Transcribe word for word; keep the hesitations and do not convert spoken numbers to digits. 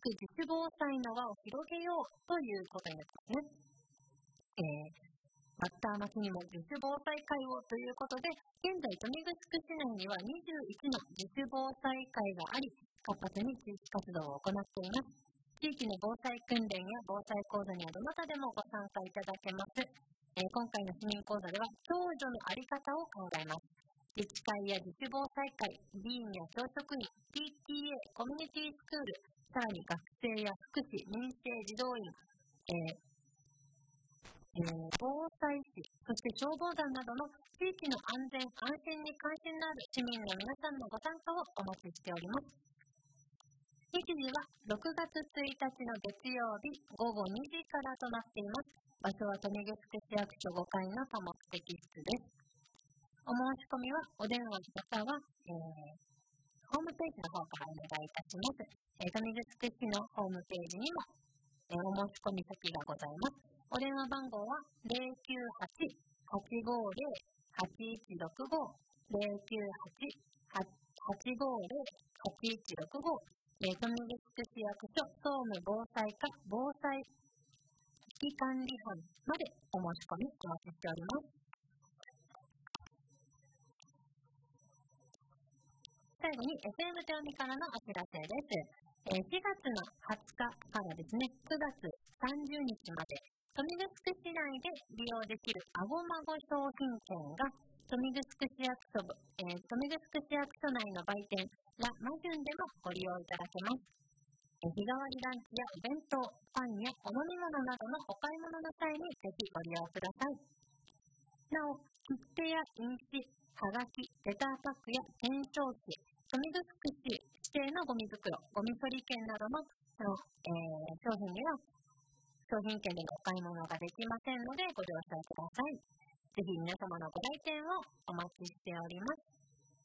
く自主防災の輪を広げようということになってますね。えーバッター町にも自主防災会をということで、現在豊見城市内にはにじゅういちの自主防災会があり、活発に地域活動を行っています。地域の防災訓練や防災講座にはどなたでもご参加いただけます。えー、今回の市民講座では共助のあり方を考えます。自治会や自主防災会、議員や教職員、ピーティーエー、コミュニティスクール、さらに学生や福祉、民生児童員、えーえー、防災士、そして消防団などの地域の安全・安心に関心のある市民の皆さんのご参加をお待ちしております。日時はろくがつついたちの月曜日ごごにじからとなっています。場所は豊見城市役所ごかいの多目的室です。お申し込みはお電話または、えー、ホームページの方からお願いいたします。えー、豊見城市のホームページにも、えー、お申し込み先がございます。お電話番号は ゼロきゅうはち はちごゼロ はちいちろくご ゼロきゅうはち はちごゼロ はちいちろくご、豊見城市役所総務防災課防災危機管理班までお申し込みお待ちしております。最後に エフエム 豊見からのお知らせです。えー、しがつのはつかからですね、くがつさんじゅうにちまで豊見城市内で利用できるあごまご商品券が豊見城市役所、えー、豊見城市役所内の売店ラ・マジュンでもご利用いただけます。えー、日替わりランチやお弁当、パンやお飲み物などのお買い物の際にぜひご利用ください。なお、切手や印紙、はがき、レターパックや懸賞紙、豊見城市指定のゴミ袋、ゴミ処理券などの、のえー、商品には商品券でのお買い物ができませんのでご了承ください。ぜひ皆様のご来店をお待ちしております。